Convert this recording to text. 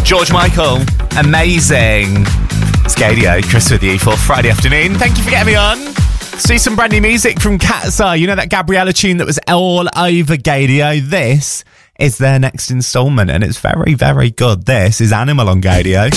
George Michael, amazing. It's Gadio, Chris with you for Friday afternoon. Thank you for getting me on. Let's do some brand new music from Cat's Eye. You know that Gabriella tune that was all over Gadio? This is their next instalment, and it's very, very good. This is Animal on Gadio.